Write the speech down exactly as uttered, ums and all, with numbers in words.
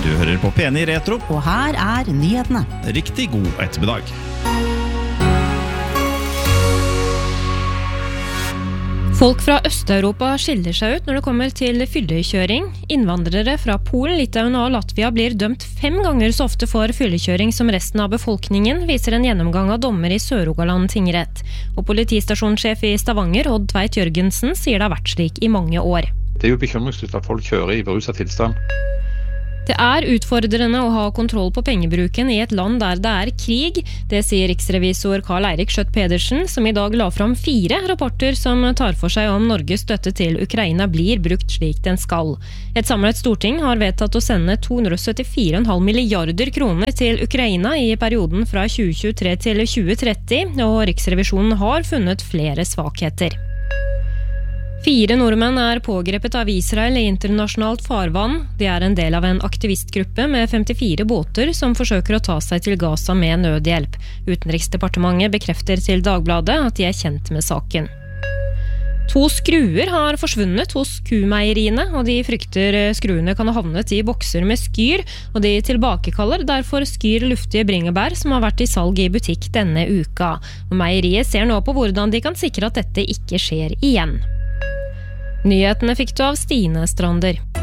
Du hører på P N I Retro, og her er nyhetene. Riktig god ettermiddag. Folk fra Øst-Europa skiller seg ut når det kommer til fyllekjøring. Innvandrere fra Polen, Litauen og Latvia blir dømt fem ganger så ofte for fyllekjøring som resten av befolkningen, viser en gjennomgang av dommer i Sør-Rogaland tingrett. Og politistasjonssjef i Stavanger, Odd Tveit Jørgensen, sier det har vært slik i mange år. Det er jo bekymringsfullt at folk kjører i beruset tilstand. Det er utfordrende å ha kontroll på pengebruken i et land der det er krig. Det sier riksrevisor Karl Eirik Skjøtt Pedersen, som i dag la fram fire rapporter som tar for seg om Norges støtte til Ukraina blir brukt slik den skal. Et samlet storting har vedtatt å sende to hundre syttifire komma fem milliarder kroner til Ukraina i perioden fra tjue tjuetre til tjue tretti, og Riksrevisjonen har funnet flere svakheter. Fire nordmenn er pågrepet av Israel i internasjonalt farvann. De er en del av en aktivistgruppe med femtifire båter som forsøker å ta seg til Gaza med nødhjelp. Utenriksdepartementet bekrefter til Dagbladet at de er kjent med saken. To skruer har forsvunnet hos kumeieriene, og de frykter skruene kan ha havnet i bokser med skyr, og de tilbakekaller derfor Skyr luftige bringebær som har vært i salg i butikk denne uka. Og meieriet ser nå på hvordan de kan sikre at dette ikke skjer igjen. Nyhetene fikk du av Stine Strander.